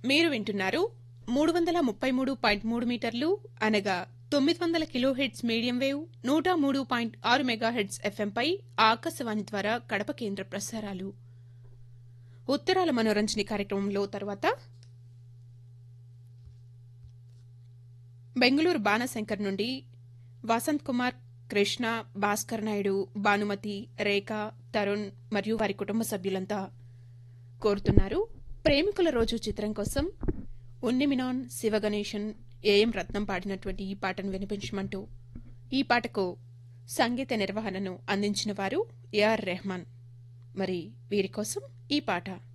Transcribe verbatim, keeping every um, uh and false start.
మీరు వింటున్నారు మూడు వందల ముప్పై మూడు పాయింట్ మూడు మీటర్లు అనగా తొమ్మిది వందల కిలోహెర్ట్జ్ మీడియం వేవ్ నూట మూడు పాయింట్ ఆరు మెగాహెర్ట్జ్ ఎఫ్ఎంపై ఆకాశవాణి ద్వారా కడప కేంద్ర ప్రసారాలు. ఉత్తరాల మనోరంజని కార్యక్రమంలో తర్వాత బెంగళూరు బాణశంకర్ నుండి వసంత్ కుమార్, కృష్ణ, భాస్కర్ నాయుడు, భానుమతి, రేఖ, తరుణ్ మరియు వారి కుటుంబ సభ్యులంతా కోరుతున్నారు. ప్రేమికుల రోజు చిత్రం కోసం ఉన్నిమినాన్, శివగణేశన్, ఏఎం రత్నం పాడినటువంటి ఈ పాటను వినిపించమంటూ ఈ పాటకు సంగీత నిర్వహణను అందించిన వారు ఏఆర్ రెహమాన్. మరి వీరి కోసం ఈ పాట.